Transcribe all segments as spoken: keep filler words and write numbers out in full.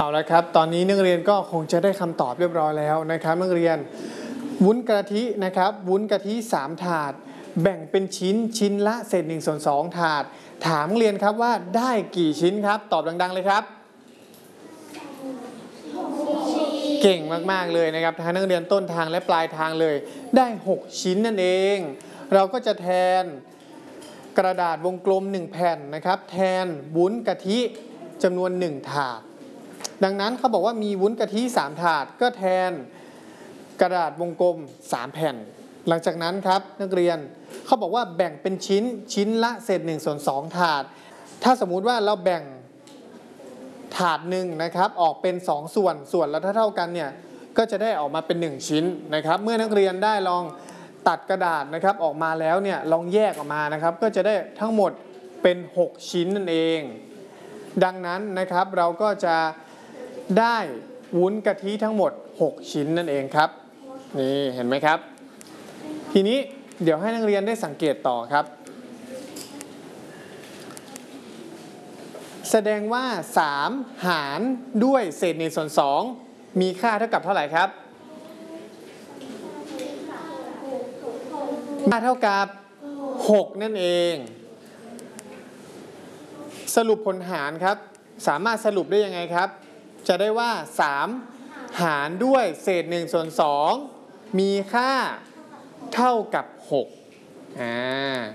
เอาละครับตอนนี้นักเรียนก็คงจะได้คำตอบเรียบร้อยแล้วนะครับนักเรียนวุ้นกะทินะครับวุ้นกะทิสามถาดแบ่งเป็นชิ้นชิ้นละเศษหนึ่งส่วนสองถาดถามนักเรียนครับว่าได้กี่ชิ้นครับตอบดังๆเลยครับเก่งมากๆเลยนะครับทั้งนักเรียนต้นทางและปลายทางเลยได้หกชิ้นนั่นเองเราก็จะแทนกระดาษวงกลมหนึ่งแผ่นนะครับแทนวุ้นกะทิจำนวนหนึ่งถาดดังนั้นเขาบอกว่ามีวุ้นกะทิสามถาดก็แทนกระดาษวงกลมสามแผ่นหลังจากนั้นครับนักเรียนเขาบอกว่าแบ่งเป็นชิ้นชิ้นละเศษหนึ่งส่วนสองถาดถ้าสมมุติว่าเราแบ่งถาดหนึ่งนะครับออกเป็นสองส่วนส่วนละเท่าๆกันเนี่ยก็จะได้ออกมาเป็นหนึ่งชิ้นนะครับเมื่อนักเรียนได้ลองตัดกระดาษนะครับออกมาแล้วเนี่ยลองแยกออกมานะครับก็จะได้ทั้งหมดเป็นหกชิ้นนั่นเองดังนั้นนะครับเราก็จะได้วุ้นกะทิทั้งหมดหกชิ้นนั่นเองครับนี่เห็นไหมครับทีนี้เดี๋ยวให้นักเรียนได้สังเกตต่อครับแสดงว่าสามหารด้วยเศษหนึ่งส่วนสองมีค่าเท่ากับเท่าไหร่ครับค่าเท่ากับหกนั่นเองสรุปผลหารครับสามารถสรุปได้ยังไงครับจะได้ว่าสามหารด้วยเศษหนึ่งส่วนสองมีค่าเท่ากับหกอ่า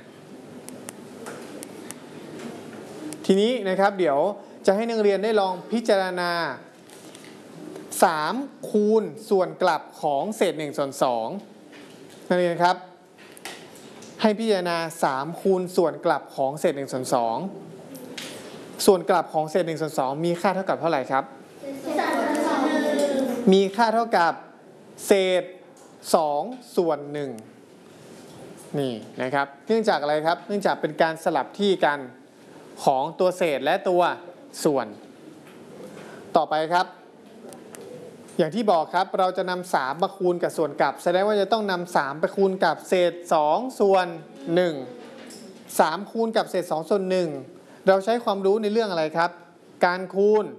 ทีนี้นะครับเดี๋ยวจะให้นักเรียนได้ลองพิจารณาสามคูณส่วนกลับของเศษหนึ่งส่วนสองนักเรียนครับให้พิจารณาสามคูณส่วนกลับของเศษหนึ่งส่วนสองส่วนกลับของเศษหนึ่งส่วนสองมีค่าเท่ากับเท่าไหร่ครับมีค่าเท่ากับเศษสองส่วนหนึ่งนี่นะครับเนื่องจากอะไรครับเนื่องจากเป็นการสลับที่กันของตัวเศษและตัวส่วนต่อไปครับอย่างที่บอกครับเราจะนำสามมาคูณกับส่วนกลับแสดงว่าจะต้องนำสามไปคูณกับเศษสองส่วนหนึ่ง สามคูณกับเศษสองส่วนหนึ่งเราใช้ความรู้ในเรื่องอะไรครับการคูณ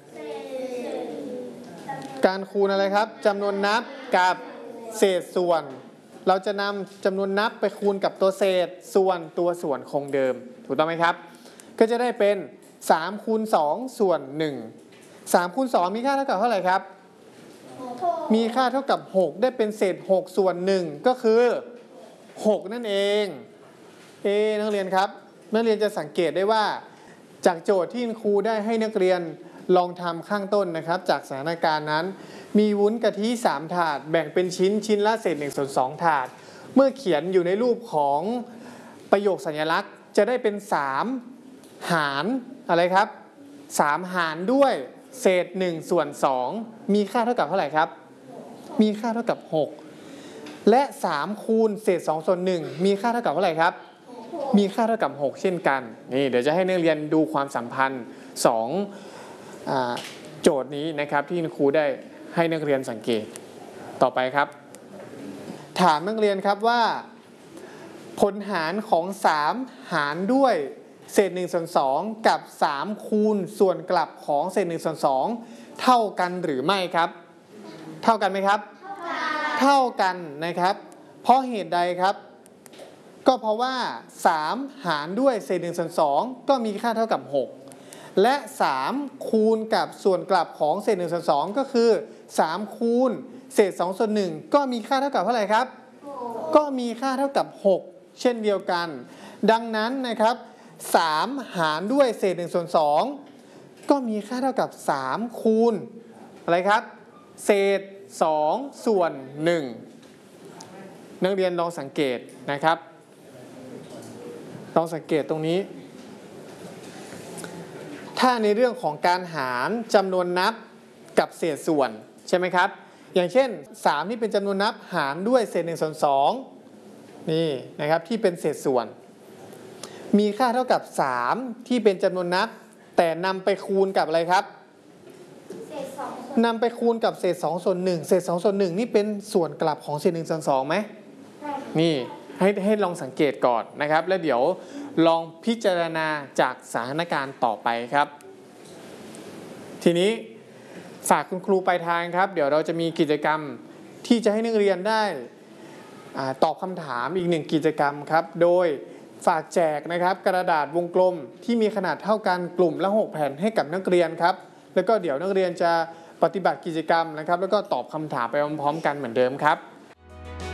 การคูณอะไรครับจำนวนนับกับเศษส่วนเราจะนำจำนวนนับไปคูณกับตัวเศษส่วนตัวส่วนคงเดิมถูกต้องไหมครับก็จะได้เป็นสามคูณสองส่วนหนึ่ง สามคูณสองมีค่าเท่ากับเท่าไหร่ครับมีค่าเท่ากับหกได้เป็นเศษหกส่วนหนึ่งก็คือหกนั่นเองเอ๊นักเรียนครับนักเรียนจะสังเกตได้ว่าจากโจทย์ที่ครูได้ให้นักเรียนลองทำข้างต้นนะครับจากสถานการณ์นั้นมีวุ้นกะทิสามถาดแบ่งเป็นชิ้นชิ้นละเศษหนึ่งส่วนสองถาดเมื่อเขียนอยู่ในรูปของประโยคสัญลักษณ์จะได้เป็นสามหารอะไรครับสามหารด้วยเศษหนึ่งส่วนสองมีค่าเท่ากับเท่าไหร่ครับมีค่าเท่ากับหกและสามคูณเศษสองส่วนหนึ่งมีค่าเท่ากับเท่าไหร่ครับมีค่าเท่ากับหกเช่นกันนี่เดี๋ยวจะให้นักเรียนดูความสัมพันธ์สองอ่าโจทย์นี้นะครับที่ครูได้ให้นักเรียนสังเกตต่อไปครับถามนักเรียนครับว่าผลหารของสามหารด้วยเศษหนึ่งส่วนสองกับสามคูณส่วนกลับของเศษหนึ่งส่วนสองเท่ากันหรือไม่ครับเท่ากันไหมครับเท่ากันนะครับเพราะเหตุใดครับก็เพราะว่าสามหารด้วยเศษหนึ่งส่วนสองก็มีค่าเท่ากับหกและสามคูณกับส่วนกลับของเศษหนึ่งส่วนสองก็คือสามคูณเศษสองส่วนหนึ่งก็มีค่าเท่ากับเท่าไหร่ครับก็มีค่าเท่ากับหกเช่นเดียวกันดังนั้นนะครับสามหารด้วยเศษหนึ่งส่วนสองก็มีค่าเท่ากับสามคูณอะไรครับเศษสองส่วนหนึ่งนักเรียนลองสังเกตนะครับลองสังเกตตรงนี้ถ้าในเรื่องของการหารจำนวนนับกับเศษส่วนใช่ไหมครับอย่างเช่นสามที่เป็นจำนวนนับหารด้วยเศษหนึ่งส่วนสองนี่นะครับที่เป็นเศษส่วนมีค่าเท่ากับสามที่เป็นจำนวนนับแต่นำไปคูณกับอะไรครับนำไปคูณกับเศษสองส่วนหนึ่งเศษสองส่วนหนึ่งนี่เป็นส่วนกลับของเศษหนึ่งส่วนสองไหมนี่ให้ให้ลองสังเกตก่อนนะครับแล้วเดี๋ยวลองพิจารณาจากสถานการณ์ต่อไปครับทีนี้ฝากคุณครูปลายทางครับเดี๋ยวเราจะมีกิจกรรมที่จะให้นักเรียนได้ตอบคำถามอีกหนึ่งกิจกรรมครับโดยฝากแจกนะครับกระดาษวงกลมที่มีขนาดเท่ากันกลุ่มละหกแผ่นให้กับนักเรียนครับแล้วก็เดี๋ยวนักเรียนจะปฏิบัติกิจกรรมนะครับแล้วก็ตอบคำถามไปพร้อมๆกันเหมือนเดิมครับ